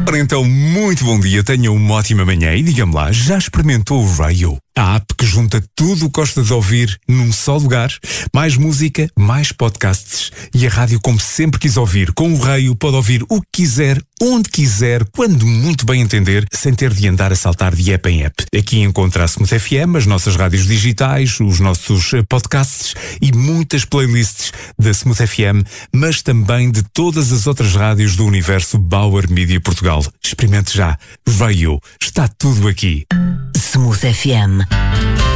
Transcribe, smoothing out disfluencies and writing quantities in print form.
Ora então, muito bom dia, tenha uma ótima manhã e diga-me lá, já experimentou o Rayo? A app que junta tudo o que gosta de ouvir num só lugar? Mais música, mais podcasts e a rádio como sempre quis ouvir. Com o Rayo pode ouvir o que quiser, onde quiser, quando muito bem entender, sem ter de andar a saltar de app em app. Aqui encontra a Smooth FM, as nossas rádios digitais, os nossos podcasts e muitas playlists da Smooth FM, mas também de todas as outras rádios do universo Bauer Media Portugal. Experimente já. Rayo. Está tudo aqui. Smooth FM.